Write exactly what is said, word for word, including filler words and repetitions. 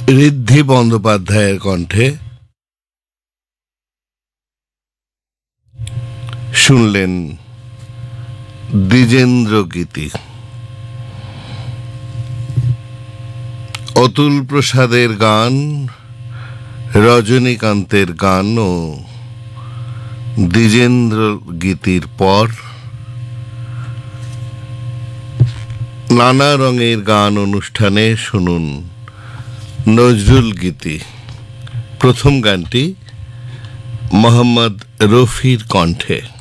ঋদ্ধি বন্দ্যোপাধ্যায়ের কণ্ঠে শুনলেন দ্বিজেন্দ্র গীতি। অতুল প্রসাদের গান, রজনীকান্তের গান ও দ্বিজেন্দ্র গীতির পর নানা রঙের গান অনুষ্ঠানে শুনুন নজরুল গীতি। প্রথম গানটি মোহাম্মদ রফির কণ্ঠে।